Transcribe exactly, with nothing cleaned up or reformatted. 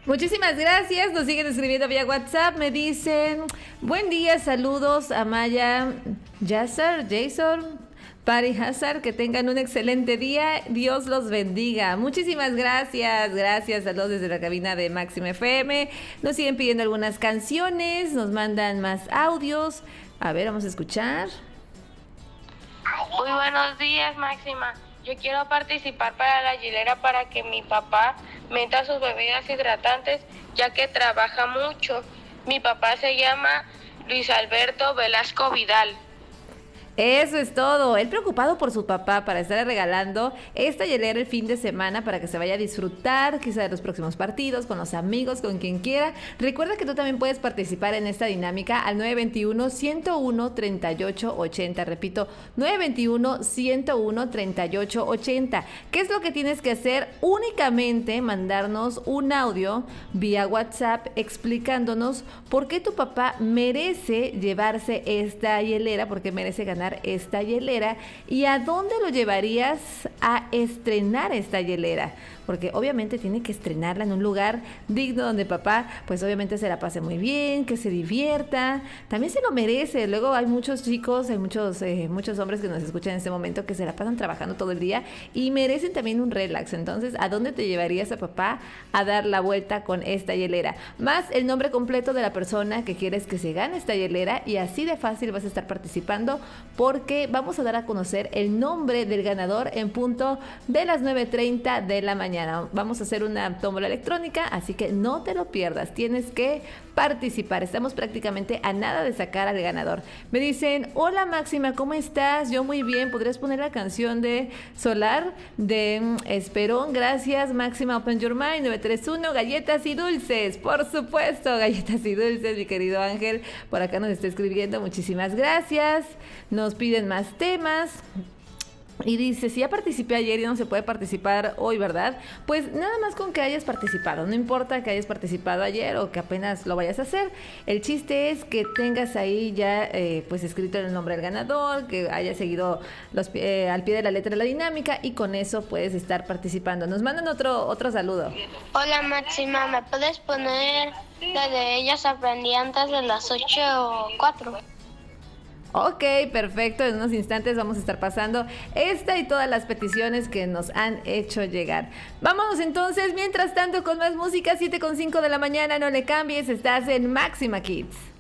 Muchísimas gracias, nos siguen escribiendo vía WhatsApp, me dicen, buen día, saludos a Maya, Yasser, Jason, Pari Hazard, que tengan un excelente día, Dios los bendiga. Muchísimas gracias, gracias, saludos desde la cabina de Máxima F M, nos siguen pidiendo algunas canciones, nos mandan más audios, a ver, vamos a escuchar. Muy buenos días, Máxima. Yo quiero participar para la hilera para que mi papá meta sus bebidas hidratantes, ya que trabaja mucho. Mi papá se llama Luis Alberto Velasco Vidal. Eso es todo. Él preocupado por su papá para estar regalando esta hielera el fin de semana para que se vaya a disfrutar quizá de los próximos partidos, con los amigos, con quien quiera. Recuerda que tú también puedes participar en esta dinámica al nueve dos uno, uno cero uno, tres ocho ocho cero. Repito, nueve dos uno, uno cero uno, tres ocho ocho cero. ¿Qué es lo que tienes que hacer? Únicamente mandarnos un audio vía WhatsApp explicándonos por qué tu papá merece llevarse esta hielera, porque merece ganar esta hielera y a dónde lo llevarías a estrenar esta hielera, porque obviamente tiene que estrenarla en un lugar digno donde papá pues obviamente se la pase muy bien, que se divierta, también se lo merece. Luego hay muchos chicos, hay muchos eh, muchos hombres que nos escuchan en este momento que se la pasan trabajando todo el día y merecen también un relax. Entonces, ¿a dónde te llevarías a papá a dar la vuelta con esta hielera? Más el nombre completo de la persona que quieres que se gane esta hielera, y así de fácil vas a estar participando, porque vamos a dar a conocer el nombre del ganador en punto de las nueve treinta de la mañana. Vamos a hacer una tómbola electrónica, así que no te lo pierdas, tienes que participar. Estamos prácticamente a nada de sacar al ganador. Me dicen, hola Máxima, ¿cómo estás? Yo muy bien, ¿podrías poner la canción de Solar de mm, Esperón? Gracias Máxima, Open Your Mind. Nueve tres uno, galletas y dulces, por supuesto, galletas y dulces, mi querido Ángel, por acá nos está escribiendo, muchísimas gracias. Nos piden más temas. Y dice, si ya participé ayer y no se puede participar hoy, ¿verdad? Pues nada más con que hayas participado. No importa que hayas participado ayer o que apenas lo vayas a hacer. El chiste es que tengas ahí ya eh, pues escrito el nombre del ganador, que hayas seguido los, eh, al pie de la letra de la dinámica, y con eso puedes estar participando. Nos mandan otro, otro saludo. Hola, Máxima, ¿me puedes poner la de Ellas aprendí antes de las ocho o cuatro? Ok, perfecto. En unos instantes vamos a estar pasando esta y todas las peticiones que nos han hecho llegar. Vámonos entonces, mientras tanto, con más música. Siete con cinco de la mañana, no le cambies, estás en Máxima Kids.